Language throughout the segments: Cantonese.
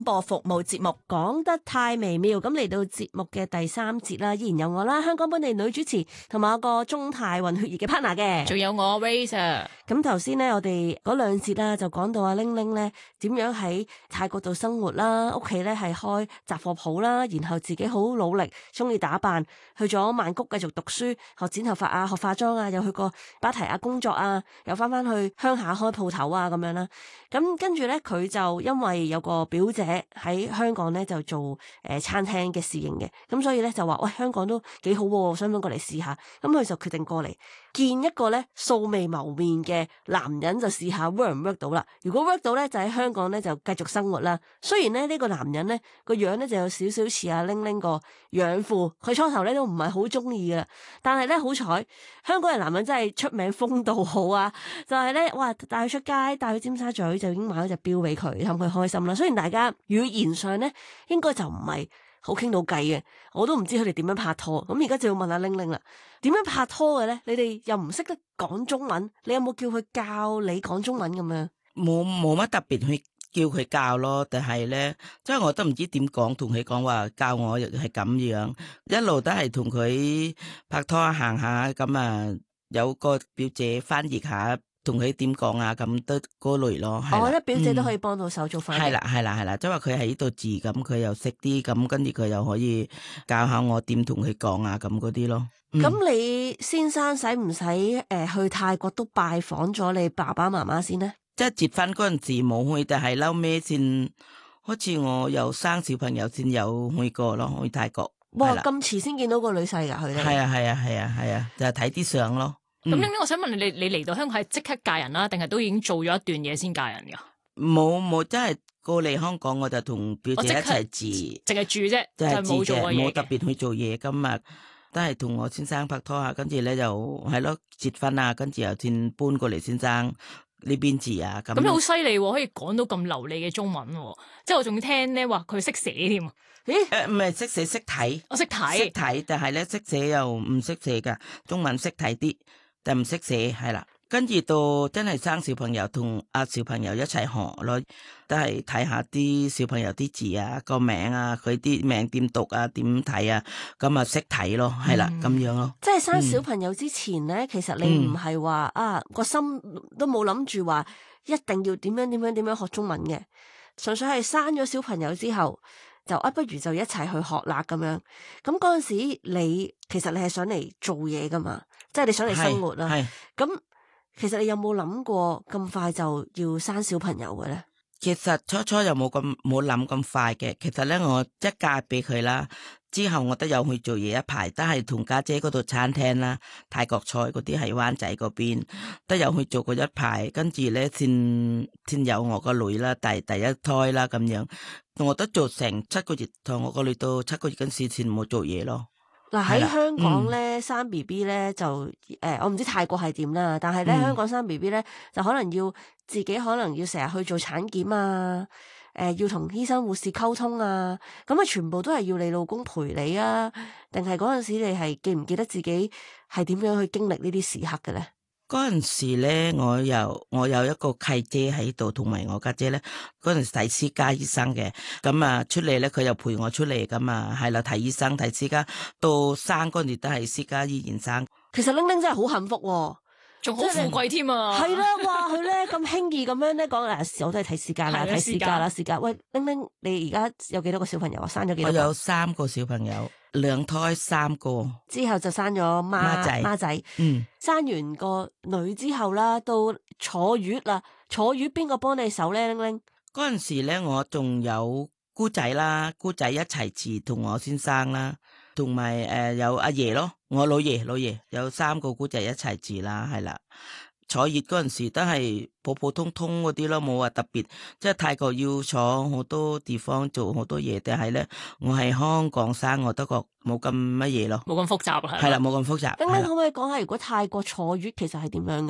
播服務節目講得太微妙，咁嚟到節目嘅第3節啦，依然有我啦，香港本地女主持，同埋我個中泰混血兒嘅 partner 嘅， 仲有我 Razor。 咁頭先呢，我哋嗰2節啦，就講到阿玲玲呢點樣喺泰國度生活啦，屋企呢係開雜貨鋪啦，然後自己好努力，中意打扮，去咗曼谷繼續讀書，學剪頭髮啊，學化妝啊，又去過芭提雅工作啊，又翻去鄉下開鋪頭啊咁樣啦。咁跟住呢，佢就因為有個表姐喺香港呢就做餐廳嘅侍應嘅，咁所以呢就話喂，香港都幾好喎，想唔想過嚟試下？咁佢就決定過嚟見一個呢素未謀面嘅男人，就試下 work 唔 work 到啦。如果 work 到呢，就喺香港呢就繼續生活啦。雖然呢個男人呢個樣呢就有少少似阿玲玲個養父，佢初頭呢都唔係好中意嘅，但係呢好彩香港人男人真係出名風度好啊，就係呢，哇，帶佢出街，帶佢尖沙咀就已經買咗隻錶俾佢，氹佢開心啦。雖然大家語言上呢應該就唔係好傾到計嘅，我都唔知佢哋點樣拍拖。咁而家就要問阿玲玲啦，點樣拍拖嘅咧？你哋又唔識得講中文，你有冇叫佢教你講中文咁樣？ 冇乜特別去叫佢教咯，但係咧，即係我都唔知點講，同佢講話教我係咁樣，一路都係同佢拍拖行下，咁啊有個表姐翻譯下。同佢點講啊？咁都嗰類咯。 我覺得表姐都可以幫到手做翻譯。 係啦，即係話佢喺呢度住，咁佢又識啲，咁跟住佢又可以教下我點同佢講啊，咁嗰啲咯。 咁你先生使唔使去泰國都拜訪咗你爸爸媽媽先呢？ 即係結婚嗰陣時冇去，但係嬲尾先，好似我有生小朋友先有去過咯，去泰國。 哇！咁遲先見到個女婿㗎，佢哋。 係啊，就係睇啲相咯。 咁玲玲，我想問你嚟到香港係即刻嫁人啦，定係都已經做咗一段嘢先嫁人噶？ 冇，真係過嚟香港我就同表姐一齊住， 淨係住啫，就冇做過嘢， 冇特別去做嘢。今日都係同我先生拍拖啊，跟住咧就係咯結婚啊，跟住又先搬過嚟先生呢邊住啊。咁你好犀利，可以講到咁流利嘅中文，即係我仲聽咧話佢識寫添。 咦？唔係識寫識睇， 我識睇， 但係咧識寫又唔識寫噶，中文識睇啲。就唔識寫係啦，跟住到真係生小朋友，同阿小朋友一齊學咯，都係睇下啲小朋友啲字啊，個名啊，佢啲名點讀啊，點睇啊，咁啊識睇咯，係啦，咁樣咯。 即係生小朋友之前咧，其實你唔係話個心都冇諗住話一定要點樣學中文嘅，純粹係生咗小朋友之後就不如就一齊去學啦咁樣。咁嗰陣時其實你係想嚟做嘢噶嘛？即係你想嚟生活啦，咁其實你有冇諗過咁快就要生小朋友嘅咧？ 其實初又冇諗咁快嘅。其實咧，我一嫁俾佢啦，之後我都有去做嘢一排，都係同家姐嗰度餐廳啦，泰國菜嗰啲喺灣仔嗰邊都有去做過一排，跟住咧先有我個女啦，第一胎啦咁樣，我都做成7個月，同我個女到7個月嗰時先冇做嘢咯。 嗱喺香港咧生 B B 咧就我唔知泰國係點啦，但係咧香港生 B B 咧就可能要自己可能要成日去做產檢啊，要同醫生護士溝通啊，咁全部都係要你老公陪你啊，定係嗰陣時你係記唔記得自己係點樣去經歷呢啲時刻嘅咧？ 嗰陣時咧，我有一個契姐喺度，同埋我家姐咧，嗰陣時睇私家醫生嘅，咁啊出嚟咧，佢又陪我出嚟，咁啊係啦，睇醫生睇私家，到生嗰陣都係私家醫院生。其實玲玲真係好幸福喎， 仲好富貴添啊！ 係啦，哇佢咧咁輕易咁樣咧講，我都係睇私家啦，睇私家啦，私家。喂，玲玲，你而家有幾多個小朋友啊？生咗幾多個？ 我有3個小朋友，2胎3個，之後就生咗孖仔。生完個女之後啦，到坐月啦，坐月邊個幫你手咧？玲玲嗰陣時咧，我仲有姑仔啦，姑仔一齊住同我先生啦，同埋有阿爺咯，我老爺有3個姑仔一齊住啦，係啦。坐月嗰陣時都係普普通通嗰啲咯，冇話特別，即係泰國要坐好多地方做好多嘢，但係咧我喺香港生，我都覺冇咁乜嘢咯， 冇咁複雜係啦， 冇咁複雜。 玲玲可唔可以講下，如果泰國坐月其實係點樣噶？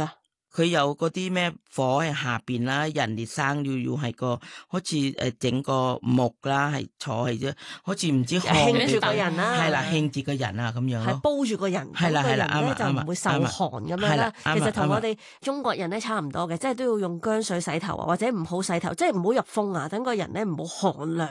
佢有嗰啲咩火喺下邊啦，人哋生要係個好似整個木啦，係坐喺啫，好似唔知興住個人啦， 係啦，興住個人啊咁樣咯， 係煲住個人， 係啦係啦， 咁個人咧就唔會受寒咁樣啦。其實同我哋中國人咧差唔多嘅，即係都要用薑水洗頭啊，或者唔好洗頭，即係唔好入風啊，等個人咧唔好寒涼